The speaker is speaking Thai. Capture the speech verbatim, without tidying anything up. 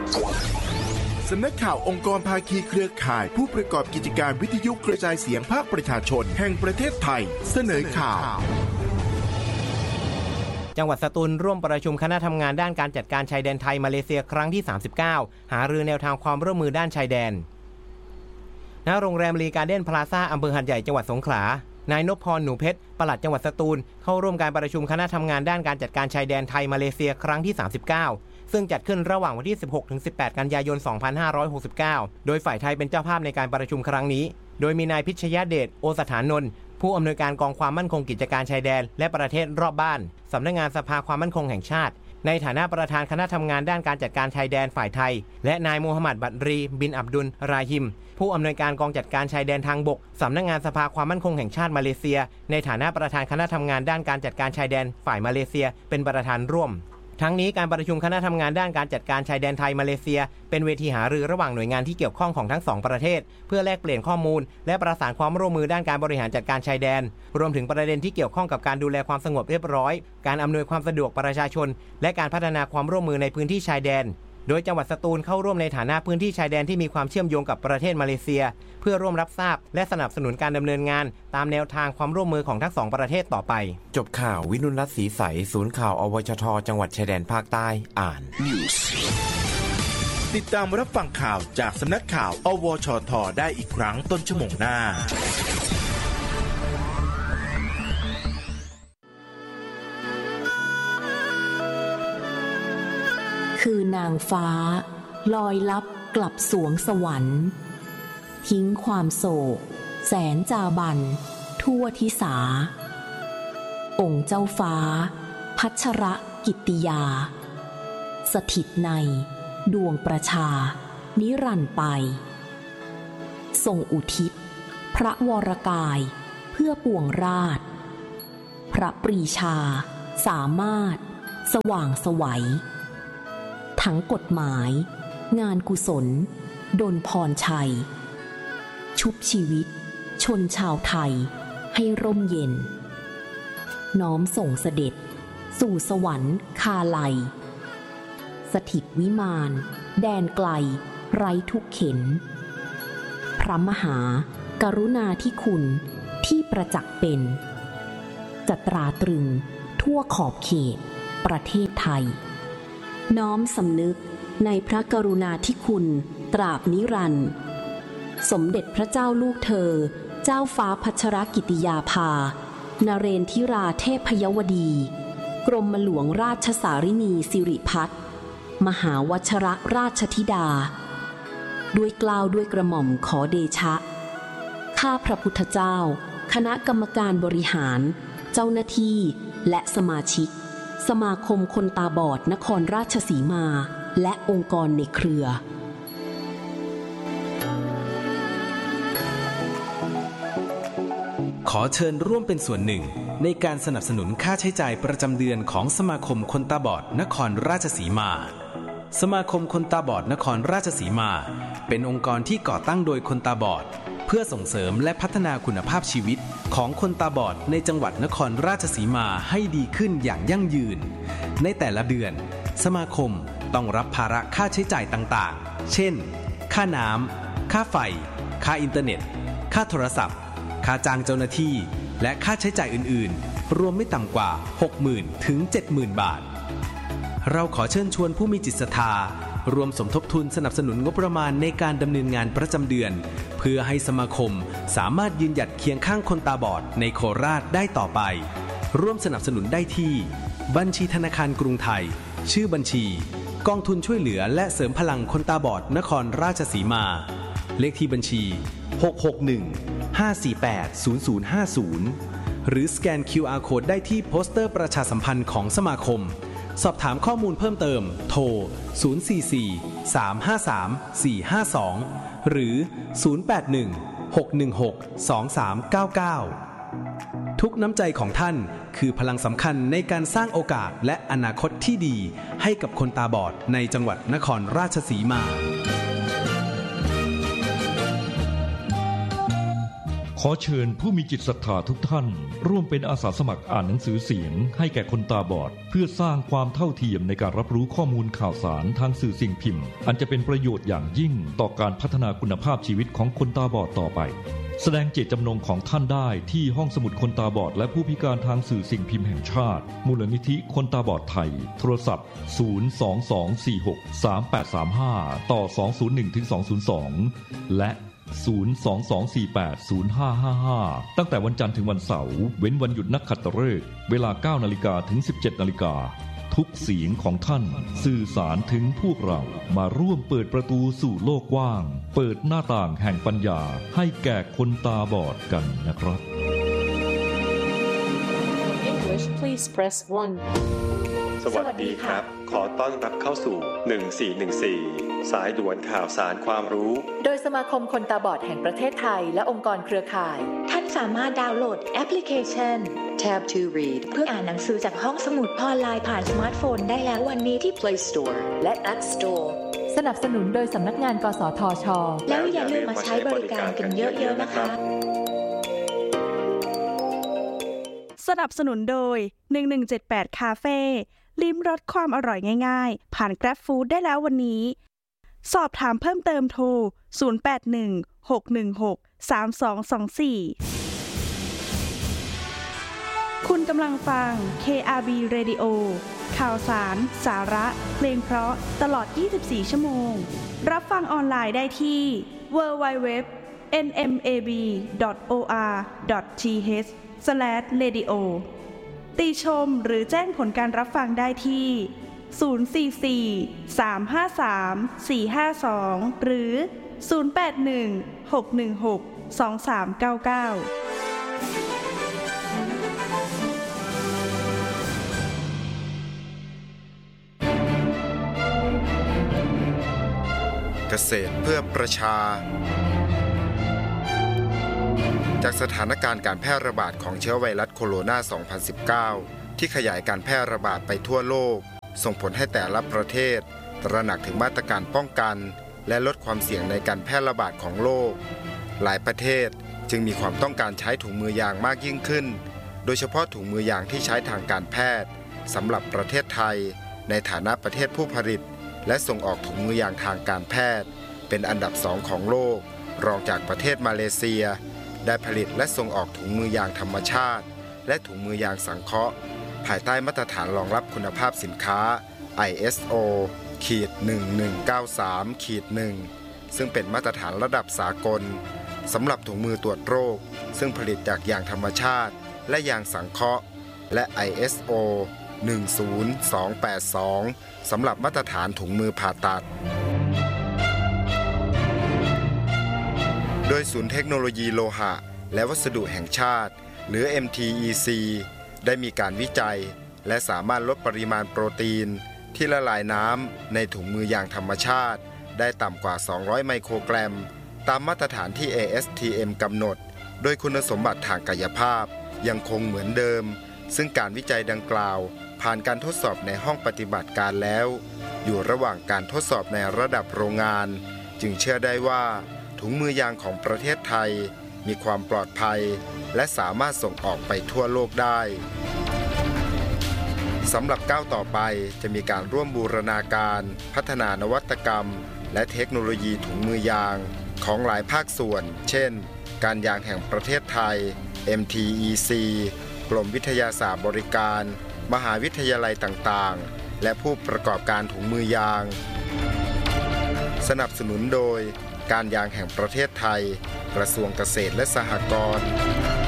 สำนักข่าวองค์กรภาคีเครือข่ายผู้ประกอบกิจการวิทยุกระจายเสียงภาคประชาชนแห่งประเทศไทยเสนอข่าวจังหวัดสตูลร่วมประชุมคณะทำงานด้านการจัดการชายแดนไทยมาเลเซียครั้งที่สามสิบเก้าหารือแนวทางความร่วมมือด้านชายแดนณโรงแรมลีการ์เด้นพลาซ่าอำเภอหาดใหญ่จังหวัดสงขลานายนพพรหนูเพชรปลัดจังหวัดสตูลเข้าร่วมการประชุมคณะทำงานด้านการจัดการชายแดนไทยมาเลเซียครั้งที่สามสิบเก้าซึ่งจัดขึ้นระหว่างวันที่สิบหกถึงสิบแปดกันยายนสองพันห้าร้อยหกสิบเก้าโดยฝ่ายไทยเป็นเจ้าภาพในการประชุมครั้งนี้โดยมีนายพิชยเดชโอสถานนท์ผู้อำนวยการกองความมั่นคงกิจการชายแดนและประเทศรอบบ้านสำนักงานสภาความมั่นคงแห่งชาติในฐานะประธานคณะทำงานด้านการจัดการชายแดนฝ่ายไทยและนายมูฮัมหมัดบัตรีบินอับดุลราฮิมผู้อำนวยการกองจัดการชายแดนทางบกสำนักงานสภาความมั่นคงแห่งชาติมาเลเซียในฐานะประธานคณะทำงานด้านการจัดการชายแดนฝ่ายมาเลเซียเป็นประธานร่วมทั้งนี้การประชุมคณะทำงานด้านการจัดการชายแดนไทยมาเลเซียเป็นเวทีหารือระหว่างหน่วยงานที่เกี่ยวข้องของทั้งสองประเทศเพื่อแลกเปลี่ยนข้อมูลและประสานความร่วมมือด้านการบริหารจัดการชายแดนรวมถึงประเด็นที่เกี่ยวข้องกับการดูแลความสงบเรียบร้อยการอำนวยความสะดวกประชาชนและการพัฒนาความร่วมมือในพื้นที่ชายแดนโดยจังหวัดสตูลเข้าร่วมในฐานะพื้นที่ชายแดนที่มีความเชื่อมโยงกับประเทศมาเลเซียเพื่อร่วมรับทราบและสนับสนุนการดำเนินงานตามแนวทางความร่วมมือของทั้งสองประเทศต่อไปจบข่าววินุลรัตน์ศรีใสศูนย์ข่าวอวชทจังหวัดชายแดนภาคใต้อ่านติดตามรับฟังข่าวจากสำนักข่าวอวชทได้อีกครั้งต้นชั่วโมงหน้าคือนางฟ้าลอยลับกลับสวงสวรรค์ทิ้งความโศกแสนจาบันทั่วทิสาองค์เจ้าฟ้าพัชรกิตติยาสถิตในดวงประชานิรันดร์ไปทรงอุทิศพระวรกายเพื่อปวงราชพระปรีชาสามารถสว่างไสวทั้งกฎหมายงานกุศลดลพรชัยชุบชีวิตชนชาวไทยให้ร่มเย็นน้อมส่งเสด็จสู่สวรรค์คาไลสถิตวิมานแดนไกลไร้ทุกเข็นพระมหากรุณาธิคุณที่ประจักษ์เป็นจะตราตรึงทั่วขอบเขตประเทศไทยน้อมสำนึกในพระกรุณาธิคุณตราบนิรันดร์สมเด็จพระเจ้าลูกเธอเจ้าฟ้าพัชรกิติยาภานเรนทิราเทพยวดีกรมหลวงราชสารินีสิริพัฒน์มหาวชรราชธิดาด้วยเกล้าด้วยกระหม่อมขอเดชะข้าพระพุทธเจ้าคณะกรรมการบริหารเจ้าหน้าที่และสมาชิกสมาคมคนตาบอดนครราชสีมาและองค์กรในเครือขอเชิญร่วมเป็นส่วนหนึ่งในการสนับสนุนค่าใช้จ่ายประจำเดือนของสมาคมคนตาบอดนครราชสีมาสมาคมคนตาบอดนครราชสีมาเป็นองค์กรที่ก่อตั้งโดยคนตาบอดเพื่อส่งเสริมและพัฒนาคุณภาพชีวิตของคนตาบอดในจังหวัดนครราชสีมาให้ดีขึ้นอย่างยั่งยืนในแต่ละเดือนสมาคมต้องรับภาระค่าใช้จ่ายต่างๆเช่นค่าน้ำค่าไฟค่าอินเทอร์เน็ตค่าโทรศัพท์ค่าจ้างเจ้าหน้าที่และค่าใช้จ่ายอื่นๆรวมไม่ต่ำกว่า หกหมื่น ถึง เจ็ดหมื่น บาทเราขอเชิญชวนผู้มีจิตศรัทธารวมสมทบทุนสนับสนุนงบประมาณในการดำเนินงานประจำเดือนเพื่อให้สมาคมสามารถยืนหยัดเคียงข้างคนตาบอดในโคราชได้ต่อไปร่วมสนับสนุนได้ที่บัญชีธนาคารกรุงไทยชื่อบัญชีกองทุนช่วยเหลือและเสริมพลังคนตาบอดนครราชสีมาเลขที่บัญชีหก หก หนึ่ง ห้า สี่ แปด ศูนย์ ศูนย์ ห้า ศูนย์หรือสแกน คิว อาร์ Code ได้ที่โปสเตอร์ประชาสัมพันธ์ของสมาคมสอบถามข้อมูลเพิ่มเติมโทรศูนย์ สี่ สี่ สาม ห้า สาม สี่ ห้า สองหรือศูนย์ แปด หนึ่ง หก หนึ่ง หก สอง สาม เก้า เก้าทุกน้ำใจของท่านคือพลังสำคัญในการสร้างโอกาสและอนาคตที่ดีให้กับคนตาบอดในจังหวัดนครราชสีมาขอเชิญผู้มีจิตศรัทธาทุกท่านร่วมเป็นอาสาสมัครอ่านหนังสือเสียงให้แก่คนตาบอดเพื่อสร้างความเท่าเทียมในการรับรู้ข้อมูลข่าวสารทางสื่อสิ่งพิมพ์อันจะเป็นประโยชน์อย่างยิ่งต่อการพัฒนาคุณภาพชีวิตของคนตาบอดต่อไปแสดงเจตจำนงของท่านได้ที่ห้องสมุดคนตาบอดและผู้พิการทางสื่อสิ่งพิมพ์แห่งชาติมูลนิธิคนตาบอดไทยโทรศัพท์ศูนย์ สอง สอง สี่ หก สาม แปด สาม ห้าต่อสอง ศูนย์ หนึ่ง ถึง สอง ศูนย์ สองและศูนย์ สอง สอง สี่ แปด ศูนย์ ห้า ห้า ห้าตั้งแต่วันจันทร์ถึงวันเสาร์เว้นวันหยุดนักขัตฤกษ์เวลา เก้านาฬิกา ถึง สิบเจ็ดนาฬิกาทุกเสียงของท่านสื่อสารถึงพวกเรามาร่วมเปิดประตูสู่โลกกว้างเปิดหน้าต่างแห่งปัญญาให้แก่คนตาบอดกันนะครับ English please press one สวัสดีครับขอต้อนรับเข้าสู่หนึ่งสี่หนึ่งสี่สายด่วนข่าวสารความรู้โดยสมาคมคนตาบอดแห่งประเทศไทยและองค์กรเครือข่ายท่านสามารถดาวน์โหลดแอปพลิเคชัน Tab to Read เพื่ออ่านหนังสือจากห้องสมุดออนไลน์ผ่านสมาร์ทโฟนได้แล้ววันนี้ที่ Play Store และ App Store สนับสนุนโดยสำนักงานกสทช. แล้วอย่าลืมมาใช้บริการกันเยอะๆนะคะสนับสนุนโดยหนึ่งหนึ่งเจ็ดแปดคาเฟ่ลิ้มรสความอร่อยง่ายๆผ่าน Grab Food ได้แล้ววันนี้สอบถามเพิ่มเติมโทรศูนย์ แปด หนึ่ง หก หนึ่ง หก สาม สอง สอง สี่คุณกำลังฟัง เค อาร์ บี Radio ข่าวสารสาระเพลงเพราะตลอดยี่สิบสี่ชั่วโมงรับฟังออนไลน์ได้ที่ ดับเบิลยู ดับเบิลยู ดับเบิลยู ดอท เอ็น เอ็ม เอ บี ดอท โอ อาร์ ดอท ที เอช สแลช เรดิโอ ติชมหรือแจ้งผลการรับฟังได้ที่ ศูนย์ สี่ สี่ สาม ห้า สาม สี่ ห้า สอง หรือ ศูนย์ แปด หนึ่ง หก หนึ่ง หก สอง สาม เก้า เก้าเกษตรเพื่อประชาจากสถานการณ์การแพร่ระบาดของเชื้อไวรัสโคโรนา สองพันสิบเก้า ที่ขยายการแพร่ระบาดไปทั่วโลกส่งผลให้แต่ละประเทศตระหนักถึงมาตรการป้องกันและลดความเสี่ยงในการแพร่ระบาดของโลกหลายประเทศจึงมีความต้องการใช้ถุงมือยางมากยิ่งขึ้นโดยเฉพาะถุงมือยางที่ใช้ทางการแพทย์สำหรับประเทศไทยในฐานะประเทศผู้ผลิตและส่งออกถุงมือยางทางการแพทย์เป็นอันดับสองของโลกรองจากประเทศมาเลเซียได้ผลิตและส่งออกถุงมือยางธรรมชาติและถุงมือยางสังเคราะห์ภายใต้มาตรฐานรองรับคุณภาพสินค้า ไอ เอส โอ หนึ่งหนึ่งเก้าสาม หนึ่ง ซึ่งเป็นมาตรฐานระดับสากลสำหรับถุงมือตรวจโรคซึ่งผลิตจากยางธรรมชาติและยางสังเคราะห์และ ไอ เอส โอ หนึ่งศูนย์สองแปดสอง สำหรับมาตรฐานถุงมือผ่าตัดโดยศูนย์เทคโนโลยีโลหะและวัสดุแห่งชาติหรือ เอ็ม ที อี ซี ได้มีการวิจัยและสามารถลดปริมาณโปรตีนที่ละลายน้ำในถุงมือยางธรรมชาติได้ต่ำกว่าสองร้อยไมโครกรัมตามมาตรฐานที่ เอ เอส ที เอ็ม กำหนดโดยคุณสมบัติทางกายภาพยังคงเหมือนเดิมซึ่งการวิจัยดังกล่าวผ่านการทดสอบในห้องปฏิบัติการแล้วอยู่ระหว่างการทดสอบในระดับโรงงานจึงเชื่อได้ว่าถุงมือยางของประเทศไทยมีความปลอดภัยและสามารถส่งออกไปทั่วโลกได้สำหรับก้าวต่อไปจะมีการร่วมบูรณาการพัฒนานวัตกรรมและเทคโนโลยีถุงมือยางของหลายภาคส่วนเช่นการยางแห่งประเทศไทย เอ็ม ที อี ซี กรมวิทยาศาสตร์บริการมหาวิทยาลัยต่างๆและผู้ประกอบการถุงมือยางสนับสนุนโดยการยางแห่งประเทศไทยกระทรวงเกษตรและสหกรณ์